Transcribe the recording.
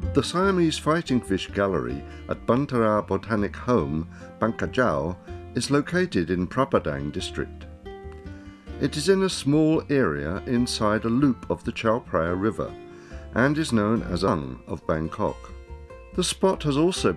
The Siamese Fighting Fish Gallery at Bantara Botanic Home, Bangkajau, is located in Prapadang district. It is in a small area inside a loop of the Chao Phraya River and is known as Ang of Bangkok. The spot has also